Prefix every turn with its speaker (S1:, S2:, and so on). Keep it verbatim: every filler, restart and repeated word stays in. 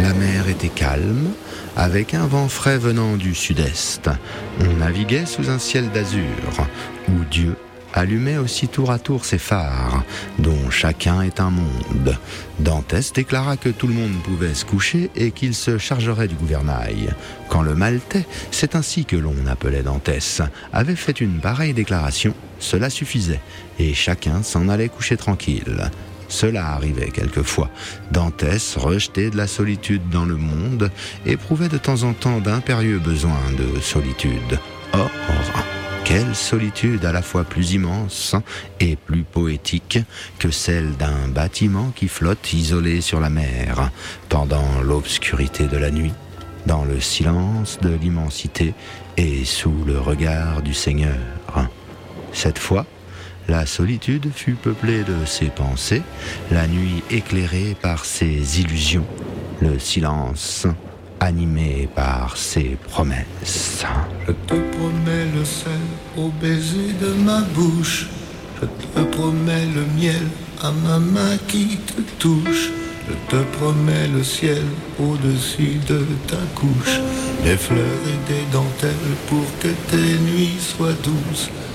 S1: La mer était calme, avec un vent frais venant du sud-est. On naviguait sous un ciel d'azur, où Dieu allumait aussi tour à tour ses phares, dont chacun est un monde. Dantès déclara que tout le monde pouvait se coucher et qu'il se chargerait du gouvernail. Quand le Maltais, c'est ainsi que l'on appelait Dantès, avait fait une pareille déclaration, cela suffisait, et chacun s'en allait coucher tranquille. Cela arrivait quelquefois. Dantès, rejeté de la solitude dans le monde, éprouvait de temps en temps d'impérieux besoins de solitude. Or, quelle solitude à la fois plus immense et plus poétique que celle d'un bâtiment qui flotte isolé sur la mer, pendant l'obscurité de la nuit, dans le silence de l'immensité et sous le regard du Seigneur. Cette fois, la solitude fut peuplée de ses pensées, la nuit éclairée par ses illusions, le silence animé par ses promesses.
S2: Je te promets le sel au baiser de ma bouche, je te promets le miel à ma main qui te touche, je te promets le ciel au-dessus de ta couche, des fleurs et des dentelles pour que tes nuits soient douces.